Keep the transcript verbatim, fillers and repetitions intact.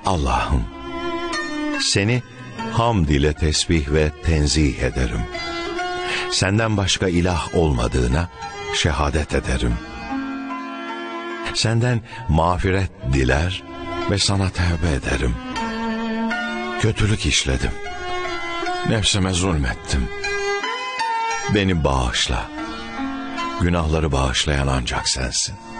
Allah'ım, seni hamd ile tesbih ve tenzih ederim. Senden başka ilah olmadığına şehadet ederim. Senden mağfiret diler ve sana tevbe ederim. Kötülük işledim. Nefsime zulmettim. Beni bağışla. Günahları bağışlayan ancak sensin.